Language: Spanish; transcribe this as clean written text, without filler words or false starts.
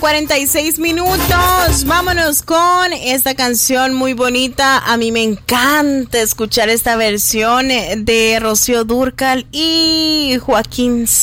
46 minutos. Vámonos con esta canción muy bonita. A mí me encanta escuchar esta versión de Rocío Dúrcal y Joaquín